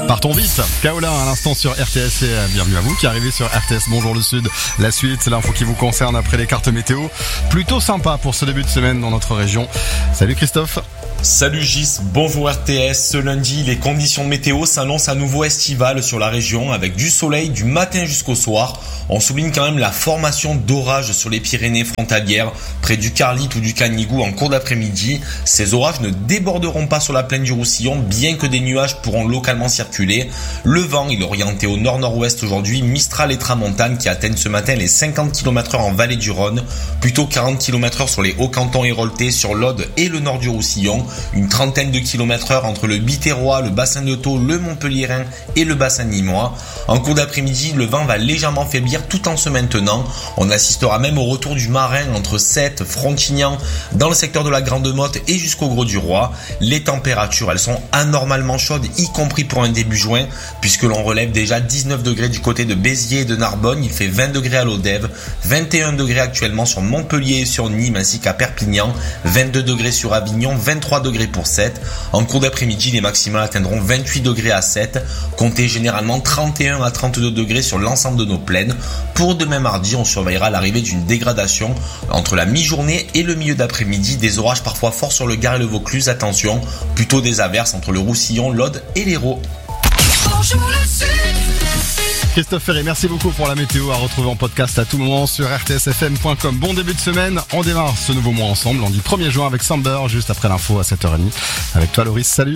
Partons vite. Kaola à l'instant sur RTS et bienvenue à vous qui arrivez sur RTS. Bonjour le Sud. La suite, c'est l'info qui vous concerne après les cartes météo. Plutôt sympa pour ce début de semaine dans notre région. Salut Christophe. Salut Gis, bonjour RTS. Ce lundi, les conditions de météo s'annoncent à nouveau estivales sur la région avec du soleil du matin jusqu'au soir. On souligne quand même la formation d'orages sur les Pyrénées frontalières, près du Carlite ou du Canigou en cours d'après-midi. Ces orages ne déborderont pas sur la plaine du Roussillon, bien que des nuages pourront localement circuler. Le vent, il est orienté au nord-nord-ouest aujourd'hui, Mistral et Tramontane qui atteignent ce matin les 50 km/h en vallée du Rhône, plutôt 40 km/h sur les Hauts-Cantons héroltais, sur l'Aude et le nord du Roussillon. Une trentaine de km/h entre le Biterrois, le bassin de Thau, le Montpellierin et le bassin nîmois. En cours d'après-midi, le vent va légèrement faiblir tout en se maintenant. On assistera même au retour du marin entre Sète, Frontignan, dans le secteur de la Grande Motte et jusqu'au Gros du Roi. Les températures, elles sont anormalement chaudes, y compris pour un début juin, puisque l'on relève déjà 19 degrés du côté de Béziers et de Narbonne. Il fait 20 degrés à l'Odève, 21 degrés actuellement sur Montpellier et sur Nîmes ainsi qu'à Perpignan, 22 degrés sur Avignon, 23 degrés pour Sète. En cours d'après-midi, les maximales atteindront 28 degrés à Sète, comptez généralement 31 à 32 degrés sur l'ensemble de nos plaines. Pour demain mardi, on surveillera l'arrivée d'une dégradation entre la mi-journée et le milieu d'après-midi, des orages parfois forts sur le Gard et le Vaucluse, attention, plutôt des averses entre le Roussillon, l'Aude et l'Hérault. Christophe Ferré, merci beaucoup pour la météo à retrouver en podcast à tout moment sur rtsfm.com. Bon début de semaine, on démarre ce nouveau mois ensemble, on dit 1er juin avec Samber, juste après l'info à 7h30. Avec toi Loris, salut.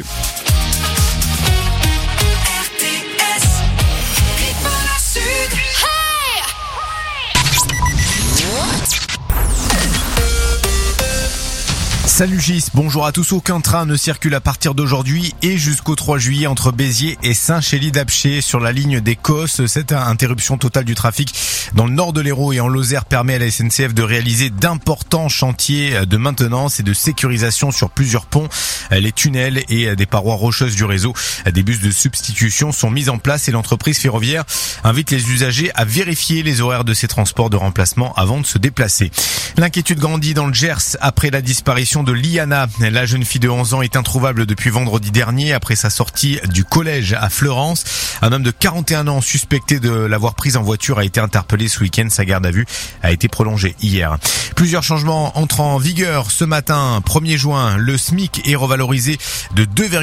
Salut Gis, bonjour à tous. Aucun train ne circule à partir d'aujourd'hui et jusqu'au 3 juillet entre Béziers et Saint-Chély-d'Apcher sur la ligne des Cosses. Cette interruption totale du trafic dans le nord de l'Hérault et en Lozère permet à la SNCF de réaliser d'importants chantiers de maintenance et de sécurisation sur plusieurs ponts, les tunnels et des parois rocheuses du réseau. Des bus de substitution sont mis en place et l'entreprise ferroviaire invite les usagers à vérifier les horaires de ces transports de remplacement avant de se déplacer. L'inquiétude grandit dans le Gers après la disparition de Liana. La jeune fille de 11 ans est introuvable depuis vendredi dernier après sa sortie du collège à Fleurance. Un homme de 41 ans suspecté de l'avoir prise en voiture a été interpellé ce week-end. Sa garde à vue a été prolongée hier. Plusieurs changements entrent en vigueur ce matin, 1er juin. Le SMIC est revalorisé de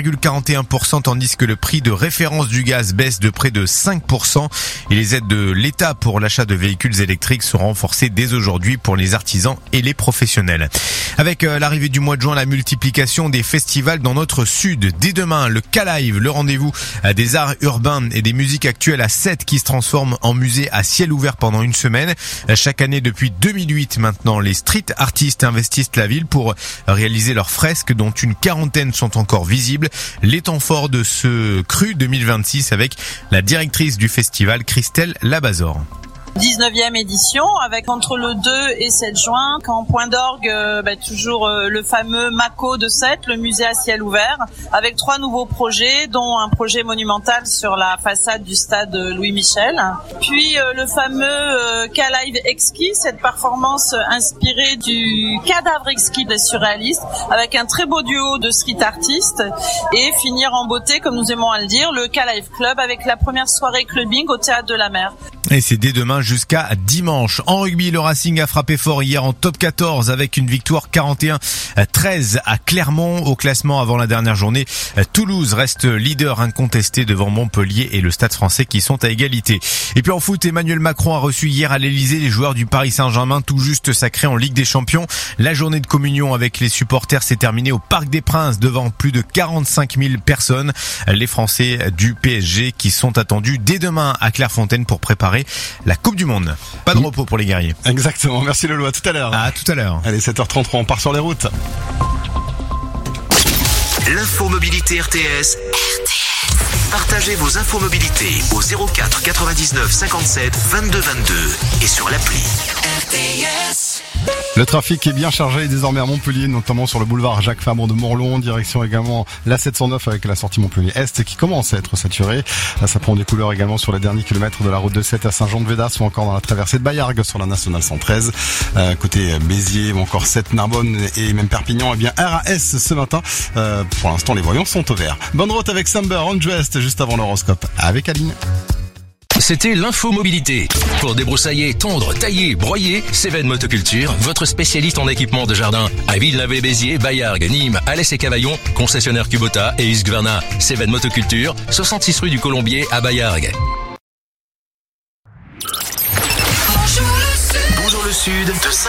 2,41% tandis que le prix de référence du gaz baisse de près de 5%. Et les aides de l'État pour l'achat de véhicules électriques seront renforcées dès aujourd'hui pour les artisans et les professionnels. Avec l'arrivée du mois de juin, la multiplication des festivals dans notre sud. Dès demain, le K-Live, le rendez-vous des arts urbains et des musiques actuelles à Sète qui se transforme en musée à ciel ouvert pendant une semaine. Chaque année depuis 2008 maintenant, les street artistes investissent la ville pour réaliser leurs fresques dont une quarantaine sont encore visibles. Les temps forts de ce cru 2026 avec la directrice du festival, Christelle Labazor. 19e édition avec entre le 2 et 7 juin qu'en point d'orgue toujours le fameux Mako de Sète, le musée à ciel ouvert avec 3 nouveaux projets dont un projet monumental sur la façade du stade Louis Michel, puis le fameux K-Live exquis, cette performance inspirée du cadavre exquis des surréalistes avec un très beau duo de street artistes et finir en beauté comme nous aimons à le dire le K-Live Club avec la première soirée clubbing au Théâtre de la Mer. Et c'est dès demain jusqu'à dimanche. En rugby, le Racing a frappé fort hier en top 14 avec une victoire 41-13 à Clermont au classement avant la dernière journée. Toulouse reste leader incontesté devant Montpellier et le Stade Français qui sont à égalité. Et puis en foot, Emmanuel Macron a reçu hier à l'Elysée les joueurs du Paris Saint-Germain tout juste sacrés en Ligue des Champions. La journée de communion avec les supporters s'est terminée au Parc des Princes devant plus de 45 000 personnes. Les Français du PSG qui sont attendus dès demain à Clairefontaine pour préparer la Coupe du Monde. Pas de repos pour les guerriers. Exactement, merci Lolo, à tout à l'heure. À tout à l'heure. Allez, 7h33, on part sur les routes. L'info mobilité RTS. Partagez vos infos mobilité au 04 99 57 22 22 et sur l'appli RTS. Le trafic est bien chargé désormais à Montpellier, notamment sur le boulevard Jacques Fabre de Morlon, direction également la 709 avec la sortie Montpellier-Est qui commence à être saturée. Là, ça prend des couleurs également sur les derniers kilomètres de la route de 7 à Saint-Jean-de-Védas ou encore dans la traversée de Bayargues sur la nationale 113. Côté Béziers ou encore 7 Narbonne et même Perpignan, eh bien RAS ce matin. Pour l'instant, les voyants sont au vert. Bonne route avec Samber, On West juste avant l'horoscope avec Aline. C'était l'info mobilité. Pour débroussailler, tondre, tailler, broyer, Cévennes Motoculture, votre spécialiste en équipement de jardin. À Villeneuve-les-Béziers, Bayargues, Nîmes, Alès et Cavaillon, concessionnaire Kubota et Husqvarna. Cévennes Motoculture, 66 rue du Colombier à Bayargues. Bonjour le Sud de